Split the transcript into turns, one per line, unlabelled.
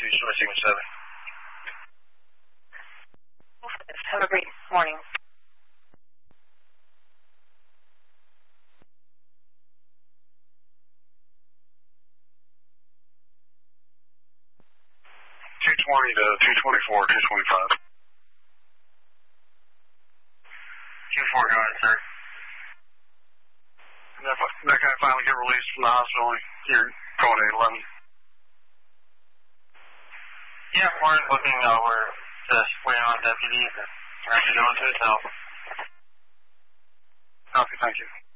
Short Signal 7.
Have a great morning.
220 to 224, 225. 2-4, got it, sir. And that guy finally get released from the hospital here, going to 11.
Yeah, we're looking, we're just waiting on deputies and we're actually going to his help.
Copy, thank you.